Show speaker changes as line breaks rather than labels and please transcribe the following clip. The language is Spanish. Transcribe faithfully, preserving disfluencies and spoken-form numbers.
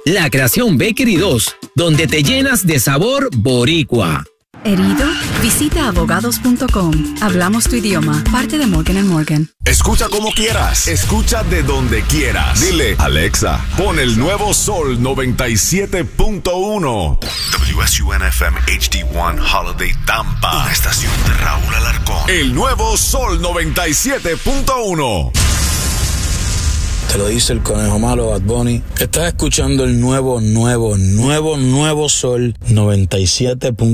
La Creación Bakery dos, donde te llenas de sabor boricua.
¿Herido? Visita abogados punto com. Hablamos tu idioma. Parte de Morgan and Morgan.
Escucha como quieras. Escucha de donde quieras. Dile, Alexa, pon el nuevo Sol noventa y siete punto uno.
W S U N F M H D uno Holiday Tampa. Una estación de Raúl Alarcón.
El nuevo Sol noventa y siete punto uno.
Te lo dice el conejo malo Bad Bunny. Estás escuchando el nuevo, nuevo, nuevo, nuevo Sol noventa y siete punto uno.